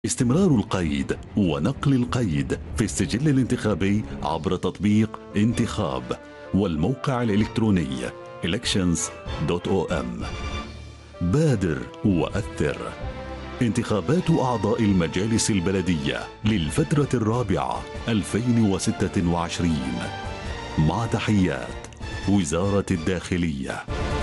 استمرار القيد ونقل القيد في السجل الانتخابي عبر تطبيق انتخاب والموقع الإلكتروني elections.om. بادر وأثر. انتخابات أعضاء المجالس البلدية للفترة الرابعة 2026 مع تحيات وزارة الداخلية.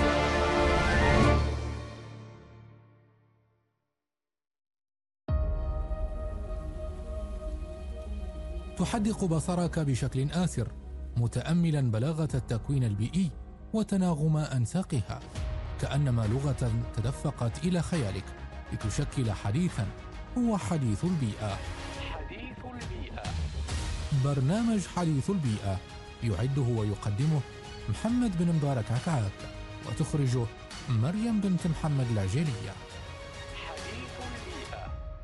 تحدق بصرك بشكل آسر متأملا بلاغة التكوين البيئي وتناغم أنساقها، كأنما لغة تدفقت إلى خيالك لتشكل حديثا هو حديث البيئة. حديث البيئة، برنامج حديث البيئة يعده ويقدمه محمد بن مبارك عكعاك، وتخرجه مريم بنت محمد العجيلية. حديث البيئة.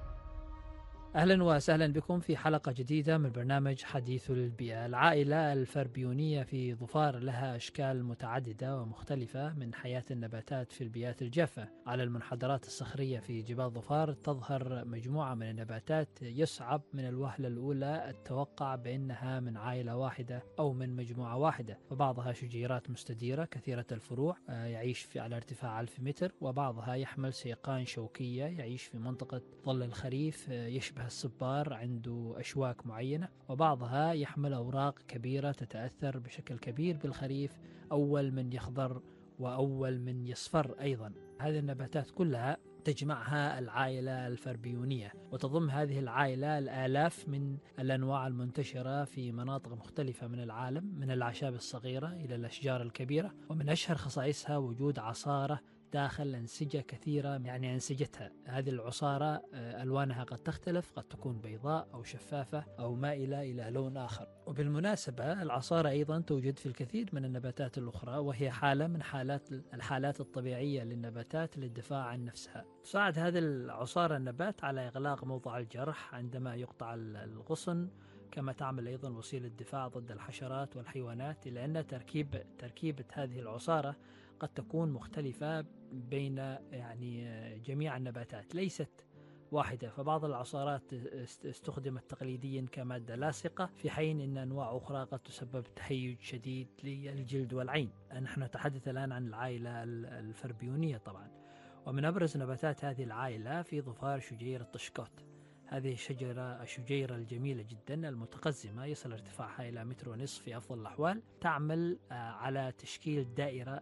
أهلا وسهلا بكم في حلقة جديدة من برنامج حديث البيئة. العائلة الفربيونية في ظفار لها أشكال متعددة ومختلفة من حياة النباتات في البيئات الجافة. على المنحدرات الصخرية في جبال ظفار تظهر مجموعة من النباتات يصعب من الوهلة الأولى التوقع بأنها من عائلة واحدة أو من مجموعة واحدة، فبعضها شجيرات مستديرة كثيرة الفروع يعيش على ارتفاع 1000 متر، وبعضها يحمل سيقان شوكية يعيش في منطقة ظل الخريف يشبه الصبار عنده أشواك معينة، وبعضها يحمل أوراق كبيرة تتأثر بشكل كبير بالخريف، أول من يخضر وأول من يصفر أيضا. هذه النباتات كلها تجمعها العائلة الفربيونية، وتضم هذه العائلة الآلاف من الأنواع المنتشرة في مناطق مختلفة من العالم، من الأعشاب الصغيرة إلى الأشجار الكبيرة. ومن أشهر خصائصها وجود عصارة داخل أنسجة كثيرة، يعني أنسجتها هذه العصارة ألوانها قد تختلف، قد تكون بيضاء أو شفافة أو مائلة إلى لون آخر. وبالمناسبة العصارة أيضا توجد في الكثير من النباتات الأخرى، وهي حالة من الحالات الطبيعية للنباتات للدفاع عن نفسها. تساعد هذه العصارة النبات على إغلاق موضع الجرح عندما يقطع الغصن، كما تعمل أيضا وسيلة دفاع ضد الحشرات والحيوانات، لأن تركيبة هذه العصارة قد تكون مختلفة بين جميع النباتات، ليست واحدة. فبعض العصارات استخدمت تقليديا كمادة لاصقة، في حين أن أنواع أخرى قد تسبب تهيج شديد للجلد والعين. نحن نتحدث الآن عن العائلة الفربيونية طبعا. ومن أبرز نباتات هذه العائلة في ظفار شجيرة طشكوت. هذه الشجيرة الجميلة جدا المتقزمة يصل ارتفاعها إلى 1.5 متر في أفضل الأحوال، تعمل على تشكيل دائرة،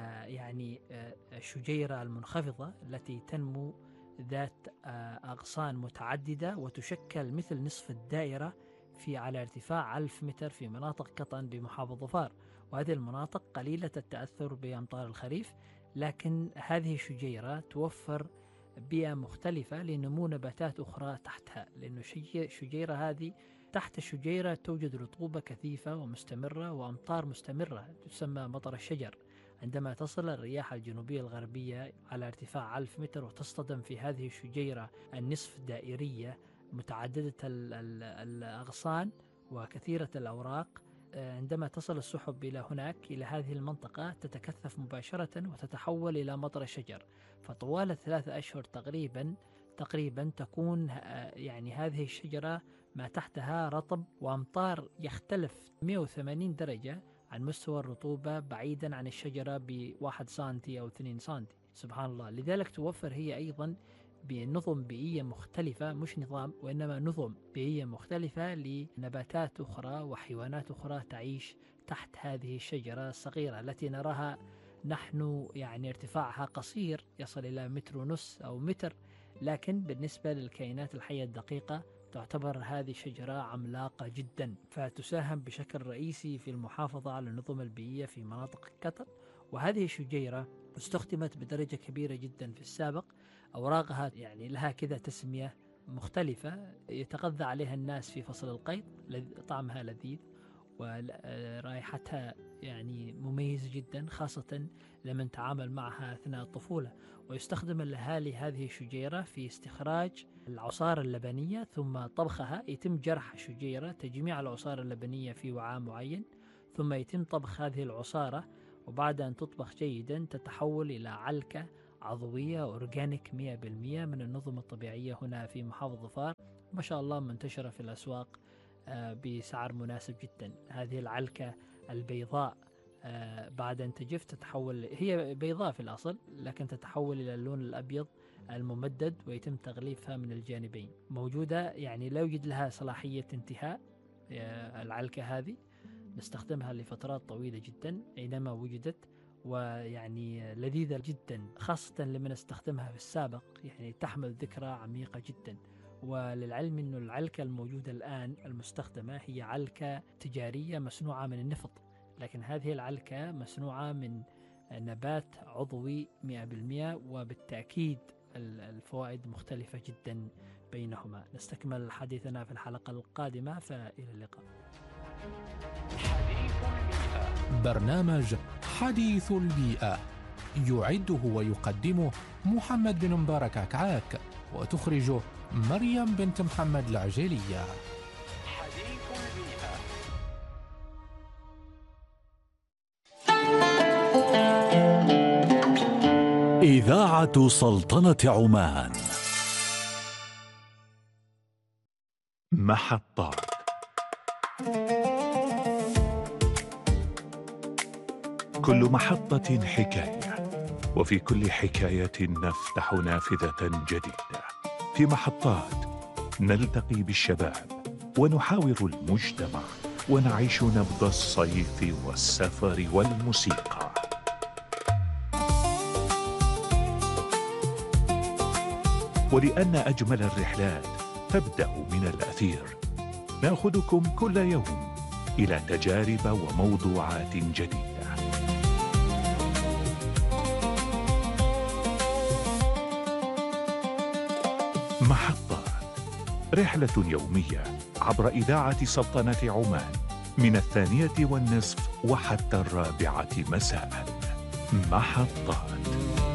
الشجيرة المنخفضة التي تنمو ذات أغصان متعددة وتشكل مثل نصف الدائرة على ارتفاع 1000 متر في مناطق قطن بمحافظة ظفار. وهذه المناطق قليلة التأثر بأمطار الخريف، لكن هذه الشجيرة توفر بيئة مختلفة لنمو نباتات أخرى تحتها، لأن الشجيرة هذه تحت الشجيرة توجد رطوبة كثيفة ومستمرة وأمطار مستمرة تسمى مطر الشجر. عندما تصل الرياح الجنوبية الغربية على ارتفاع 1000 متر وتصطدم في هذه الشجيرة النصف دائرية متعددة الأغصان وكثيرة الأوراق، عندما تصل السحب إلى هناك إلى هذه المنطقة تتكثف مباشرة وتتحول إلى مطر الشجر. فطوال 3 أشهر تقريبا تكون هذه الشجرة ما تحتها رطب وأمطار يختلف 180 درجة عن مستوى الرطوبة بعيدا عن الشجرة ب1 سنتي أو 2 سنتي. سبحان الله. لذلك توفر هي أيضا بنظم بيئية مختلفة، مش نظام وإنما نظم بيئية مختلفة لنباتات أخرى وحيوانات أخرى تعيش تحت هذه الشجرة الصغيرة التي نراها نحن ارتفاعها قصير يصل إلى 1.5 متر أو متر، لكن بالنسبة للكائنات الحية الدقيقة تعتبر هذه الشجرة عملاقة جدا، فتساهم بشكل رئيسي في المحافظة على النظم البيئية في مناطق قطر. وهذه الشجيرة استخدمت بدرجة كبيرة جدا في السابق. أوراقها لها كذا تسمية مختلفة يتغذى عليها الناس في فصل القيض، طعمها لذيذ ورائحتها مميز جدا، خاصة لمن تعامل معها أثناء الطفولة. ويستخدم الأهالي هذه الشجيرة في استخراج العصارة اللبنية ثم طبخها. يتم جرح الشجيرة، تجميع العصارة اللبنية في وعاء معين، ثم يتم طبخ هذه العصارة، وبعد أن تطبخ جيدا تتحول إلى علكة عضوية أورجانيك 100% من النظم الطبيعية هنا في محافظة ظفار، ما شاء الله منتشرة في الأسواق بسعر مناسب جدا. هذه العلكة البيضاء بعد أن تجف تتحول، هي بيضاء في الأصل لكن تتحول إلى اللون الأبيض الممدد ويتم تغليفها من الجانبين. موجودة يعني لا يوجد لها صلاحية انتهاء العلكة هذه، نستخدمها لفترات طويلة جدا أينما وجدت، ويعني لذيذة جدا خاصة لمن استخدمها في السابق، يعني تحمل ذكرى عميقة جدا. وللعلم أن العلكة الموجودة الآن المستخدمة هي علكة تجارية مصنوعة من النفط، لكن هذه العلكة مصنوعة من نبات عضوي 100%، وبالتأكيد الفوائد مختلفة جدا بينهما. نستكمل حديثنا في الحلقة القادمة، فإلى اللقاء. حديث البيئة. برنامج حديث البيئة يعده ويقدمه محمد بن مبارك عكعاك، وتخرجه مريم بنت محمد العجيلية. حديث البيئة. إذاعة سلطنة عمان. محطات. كل محطة حكاية، وفي كل حكاية نفتح نافذة جديدة. في محطات نلتقي بالشباب ونحاور المجتمع ونعيش نبض الصيف والسفر والموسيقى. ولأن أجمل الرحلات تبدأ من الأثير، نأخذكم كل يوم إلى تجارب وموضوعات جديدة. محطات، رحلة يومية عبر إذاعة سلطنة عمان من 2:30 وحتى 4 مساء. محطات.